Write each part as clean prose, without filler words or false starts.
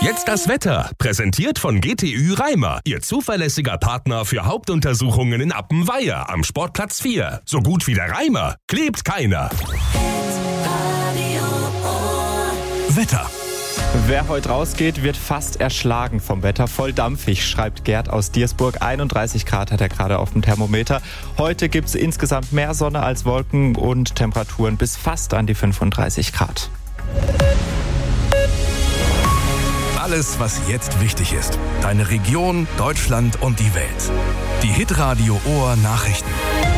Jetzt das Wetter, präsentiert von GTÜ Reimer, Ihr zuverlässiger Partner für Hauptuntersuchungen in Appenweier am Sportplatz 4. So gut wie der Reimer, klebt keiner. Wetter. Wer heute rausgeht, wird fast erschlagen vom Wetter. Voll dampfig, schreibt Gerd aus Diersburg. 31 Grad hat er gerade auf dem Thermometer. Heute gibt es insgesamt mehr Sonne als Wolken und Temperaturen bis fast an die 35 Grad. Alles, was jetzt wichtig ist. Deine Region, Deutschland und die Welt. Die Hitradio Ohr Nachrichten.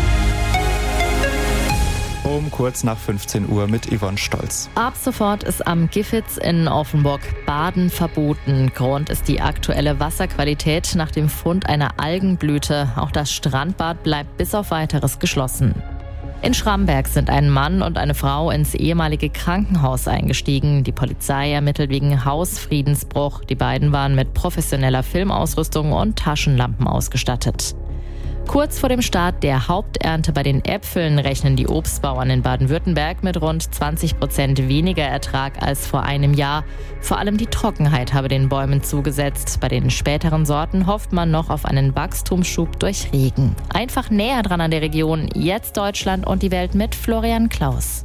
Um kurz nach 15 Uhr mit Yvonne Stolz. Ab sofort ist am Gifhitz in Offenburg Baden verboten. Grund ist die aktuelle Wasserqualität nach dem Fund einer Algenblüte. Auch das Strandbad bleibt bis auf Weiteres geschlossen. In Schramberg sind ein Mann und eine Frau ins ehemalige Krankenhaus eingestiegen. Die Polizei ermittelt wegen Hausfriedensbruch. Die beiden waren mit professioneller Filmausrüstung und Taschenlampen ausgestattet. Kurz vor dem Start der Haupternte bei den Äpfeln rechnen die Obstbauern in Baden-Württemberg mit rund 20% weniger Ertrag als vor einem Jahr. Vor allem die Trockenheit habe den Bäumen zugesetzt. Bei den späteren Sorten hofft man noch auf einen Wachstumsschub durch Regen. Einfach näher dran an der Region. Jetzt Deutschland und die Welt mit Florian Klaus.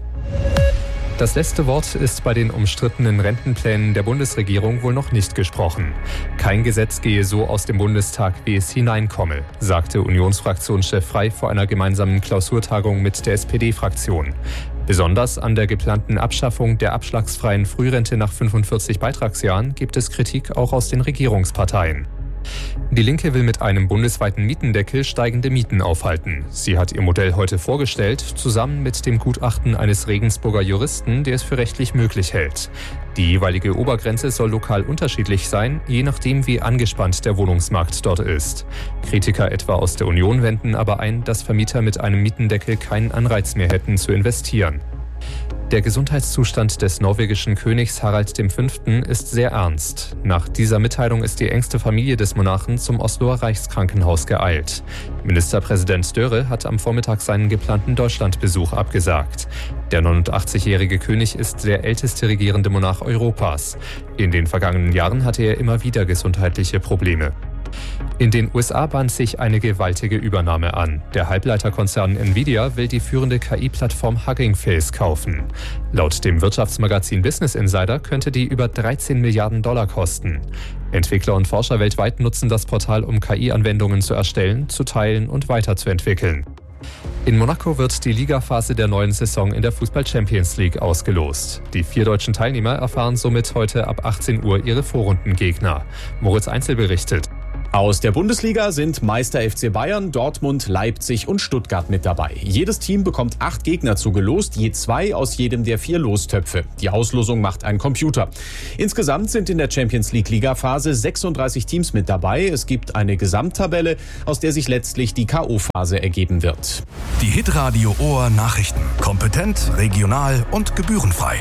Das letzte Wort ist bei den umstrittenen Rentenplänen der Bundesregierung wohl noch nicht gesprochen. Kein Gesetz gehe so aus dem Bundestag, wie es hineinkomme, sagte Unionsfraktionschef Frey vor einer gemeinsamen Klausurtagung mit der SPD-Fraktion. Besonders an der geplanten Abschaffung der abschlagsfreien Frührente nach 45 Beitragsjahren gibt es Kritik auch aus den Regierungsparteien. Die Linke will mit einem bundesweiten Mietendeckel steigende Mieten aufhalten. Sie hat ihr Modell heute vorgestellt, zusammen mit dem Gutachten eines Regensburger Juristen, der es für rechtlich möglich hält. Die jeweilige Obergrenze soll lokal unterschiedlich sein, je nachdem wie angespannt der Wohnungsmarkt dort ist. Kritiker etwa aus der Union wenden aber ein, dass Vermieter mit einem Mietendeckel keinen Anreiz mehr hätten zu investieren. Der Gesundheitszustand des norwegischen Königs Harald V. ist sehr ernst. Nach dieser Mitteilung ist die engste Familie des Monarchen zum Osloer Reichskrankenhaus geeilt. Ministerpräsident Dörre hat am Vormittag seinen geplanten Deutschlandbesuch abgesagt. Der 89-jährige König ist der älteste regierende Monarch Europas. In den vergangenen Jahren hatte er immer wieder gesundheitliche Probleme. In den USA bahnt sich eine gewaltige Übernahme an. Der Halbleiterkonzern Nvidia will die führende KI-Plattform Hugging Face kaufen. Laut dem Wirtschaftsmagazin Business Insider könnte die über 13 Milliarden Dollar kosten. Entwickler und Forscher weltweit nutzen das Portal, um KI-Anwendungen zu erstellen, zu teilen und weiterzuentwickeln. In Monaco wird die Ligaphase der neuen Saison in der Fußball-Champions League ausgelost. Die 4 deutschen Teilnehmer erfahren somit heute ab 18 Uhr ihre Vorrundengegner. Moritz Einzel berichtet. Aus der Bundesliga sind Meister FC Bayern, Dortmund, Leipzig und Stuttgart mit dabei. Jedes Team bekommt 8 Gegner zugelost, je 2 aus jedem der 4 Lostöpfe. Die Auslosung macht ein Computer. Insgesamt sind in der Champions League Ligaphase 36 Teams mit dabei. Es gibt eine Gesamttabelle, aus der sich letztlich die K.O.-Phase ergeben wird. Die Hitradio Ohr Nachrichten. Kompetent, regional und gebührenfrei.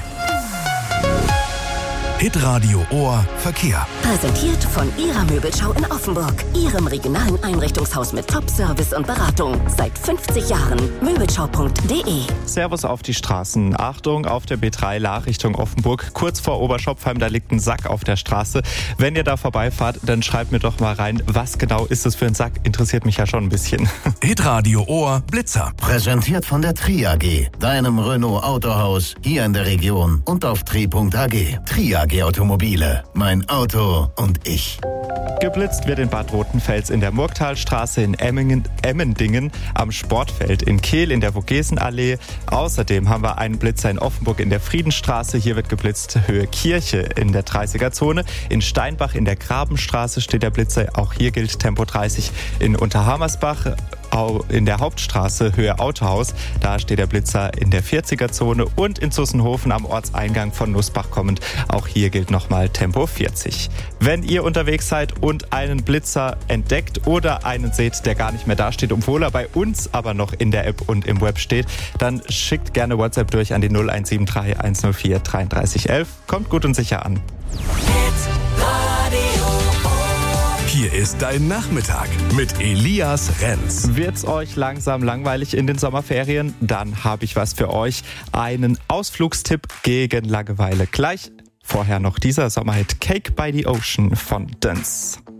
Hitradio Ohr Verkehr. Präsentiert von Ihrer Möbelschau in Offenburg. Ihrem regionalen Einrichtungshaus mit Top-Service und Beratung. Seit 50 Jahren. Möbelschau.de. Servus auf die Straßen. Achtung, auf der B3 La Richtung Offenburg. Kurz vor Oberschopfheim, da liegt ein Sack auf der Straße. Wenn ihr da vorbeifahrt, dann schreibt mir doch mal rein, was genau ist das für ein Sack? Interessiert mich ja schon ein bisschen. Hitradio Ohr Blitzer. Präsentiert von der Tri AG. Deinem Renault Autohaus hier in der Region und auf tri.ag. Tri AG Automobile. Mein Auto und ich. Geblitzt wird in Bad Rotenfels in der Murgtalstraße, in Emmendingen, am Sportfeld in Kehl, in der Vogesenallee. Außerdem haben wir einen Blitzer in Offenburg in der Friedenstraße. Hier wird geblitzt Höhe Kirche in der 30er-Zone. In Steinbach in der Grabenstraße steht der Blitzer. Auch hier gilt Tempo 30. In Unterhammersbach in der Hauptstraße Höhe Autohaus. Da steht der Blitzer in der 40er-Zone. Und in Zussenhofen am Ortseingang von Nussbach kommend. Auch hier gilt nochmal Tempo 40. Wenn ihr unterwegs seid und einen Blitzer entdeckt oder einen seht, der gar nicht mehr dasteht, obwohl er bei uns aber noch in der App und im Web steht, dann schickt gerne WhatsApp durch an die 0173 104 3311. Kommt gut und sicher an. Hier ist dein Nachmittag mit Elias Renz. Wird's euch langsam langweilig in den Sommerferien? Dann habe ich was für euch. Einen Ausflugstipp gegen Langeweile. Gleich Vorher noch dieser Sommerhit Cake by the Ocean von Dance.